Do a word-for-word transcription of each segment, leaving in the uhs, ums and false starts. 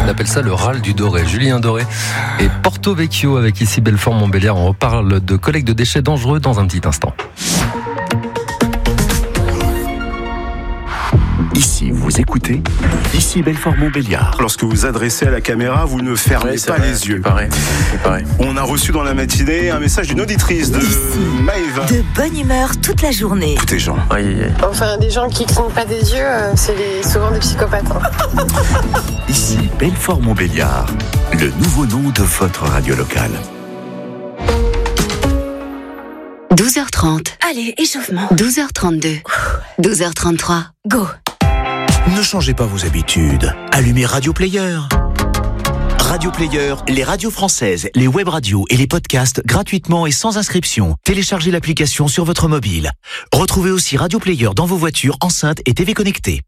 On appelle ça le râle du Doré. Julien Doré et Porto Vecchio avec ici Belfort-Montbéliard. On reparle de collecte de déchets dangereux dans un petit instant. Ici, vous écoutez, ici Belfort-Montbéliard. Lorsque vous adressez à la caméra, vous ne fermez oui, pas vrai, les yeux. Pareil, pareil. On a reçu dans la matinée un message d'une auditrice de Ici, Maëva. de bonne humeur toute la journée. Écoutez, Jean. Aïe, aïe, aïe. Enfin, des gens qui clignent pas des yeux, euh, c'est les, souvent des psychopathes. Hein. Ici Belfort-Montbéliard, le nouveau nom de votre radio locale. douze heures trente. Allez, échauffement. douze heures trente-deux. douze heures trente-trois. Go. Ne changez pas vos habitudes. Allumez Radio Player. Radio Player, les radios françaises, les web radios et les podcasts gratuitement et sans inscription. Téléchargez l'application sur votre mobile. Retrouvez aussi Radio Player dans vos voitures, enceintes et T V connectées.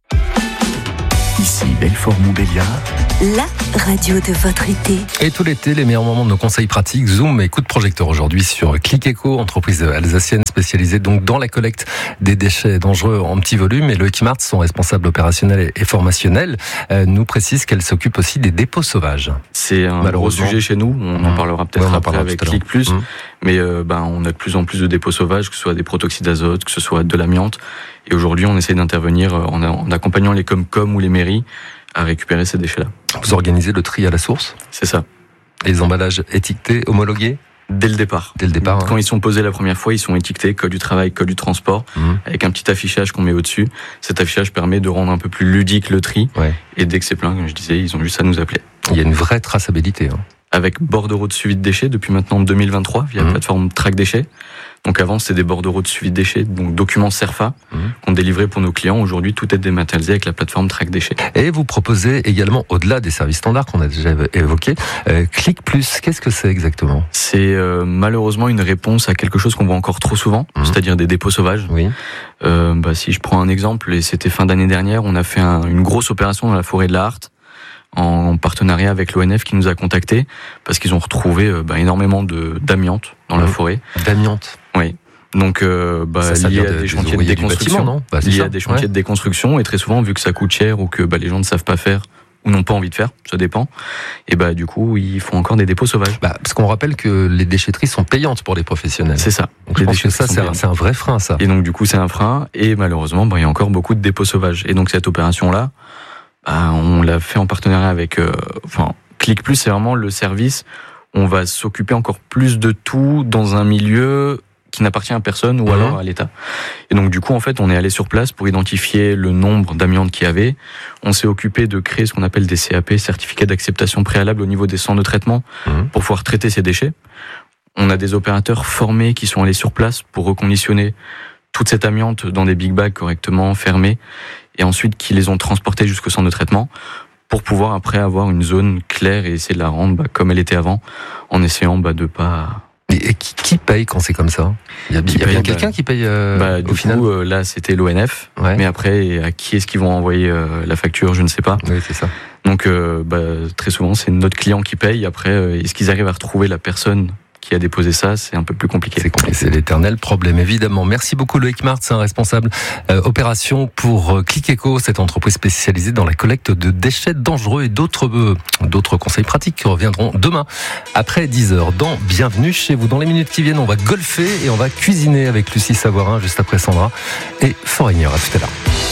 Ici Belfort-Montbéliard, La radio de votre été. Et tout l'été, les meilleurs moments de nos conseils pratiques, Zoom et coup de projecteur aujourd'hui sur Click Eco, entreprise alsacienne spécialisée donc dans la collecte des déchets dangereux en petit volume. Et Loïc Martz, son responsable opérationnel et formationnel, euh, nous précise qu'elle s'occupe aussi des dépôts sauvages. C'est un gros sujet chez nous, on en parlera peut-être ouais, après avec Click Plus, mmh. mais euh, ben, on a de plus en plus de dépôts sauvages, que ce soit des protoxydes d'azote, que ce soit de l'amiante. Et aujourd'hui, on essaie d'intervenir en, en accompagnant les Comcom ou les mairies à récupérer ces déchets-là. Vous organisez le tri à la source ? C'est ça. Les emballages étiquetés, homologués ? Dès le départ. Dès le départ. Quand hein. ils sont posés la première fois, ils sont étiquetés code du travail, code du transport, mmh. avec un petit affichage qu'on met au-dessus. Cet affichage permet de rendre un peu plus ludique le tri. Ouais. Et dès que c'est plein, comme je disais, ils ont juste à nous appeler. Il y a une vraie traçabilité. Hein. Avec bordereau de suivi de déchets depuis maintenant deux mille vingt-trois via mmh. la plateforme Track Déchets. Donc avant, c'était des bordereaux de suivi de déchets, donc documents CERFA, mmh. qu'on délivrait pour nos clients. Aujourd'hui, tout est dématérialisé avec la plateforme Track Déchets. Et vous proposez également, au-delà des services standards qu'on a déjà évoqués, euh, Click Plus. Qu'est-ce que c'est exactement ? C'est euh, malheureusement une réponse à quelque chose qu'on voit encore trop souvent, mmh. c'est-à-dire des dépôts sauvages. Oui. Euh, bah, si je prends un exemple, et c'était fin d'année dernière, on a fait un, une grosse opération dans la forêt de la Harte, en partenariat avec l'O N F qui nous a contactés parce qu'ils ont retrouvé euh, bah, énormément de d'amiante dans mmh. la forêt. D'amiante. Oui. Donc euh, bah, ça, ça lié à des, des chantiers de déconstruction, non bah, lié ça. à des chantiers ouais. de déconstruction et très souvent vu que ça coûte cher ou que bah, les gens ne savent pas faire ou n'ont pas envie de faire, ça dépend. Et bah du coup ils font encore des dépôts sauvages. Bah, parce qu'on rappelle que les déchetteries sont payantes pour les professionnels. C'est ça. Donc, je pense que ça c'est un, c'est un vrai frein ça. Et donc du coup c'est un frein et malheureusement bah, il y a encore beaucoup de dépôts sauvages. Et donc cette opération là. Bah, on l'a fait en partenariat avec, euh, enfin, Click Plus, c'est vraiment le service où on va s'occuper encore plus de tout dans un milieu qui n'appartient à personne ou mmh. alors à l'État. Et donc, du coup, en fait, on est allé sur place pour identifier le nombre d'amiante qu'il y avait. On s'est occupé de créer ce qu'on appelle des C A P, certificats d'acceptation préalable au niveau des centres de traitement mmh. pour pouvoir traiter ces déchets. On a des opérateurs formés qui sont allés sur place pour reconditionner toute cette amiante dans des big bags correctement fermés et ensuite qui les ont transportés jusqu'au centre de traitement pour pouvoir après avoir une zone claire et essayer de la rendre bah, comme elle était avant en essayant bah, de pas... Et qui, qui paye quand c'est comme ça ? Il y a, il y a bien quelqu'un bah, qui paye euh, bah, du au final coup, euh, là, c'était l'O N F. Ouais. Mais après, à qui est-ce qu'ils vont envoyer euh, la facture ? Je ne sais pas. Oui, c'est ça. Donc, euh, bah, très souvent, c'est notre client qui paye. Après, euh, est-ce qu'ils arrivent à retrouver la personne qui a déposé ça, c'est un peu plus compliqué. C'est compliqué, c'est l'éternel problème, évidemment. Merci beaucoup Loïc Martz, un responsable euh, opération pour euh, Click Eco, cette entreprise spécialisée dans la collecte de déchets dangereux et d'autres euh, d'autres conseils pratiques qui reviendront demain après dix heures dans Bienvenue chez vous. Dans les minutes qui viennent, on va golfer et on va cuisiner avec Lucie Savoirin juste après Sandra et Foreigner. À tout à l'heure.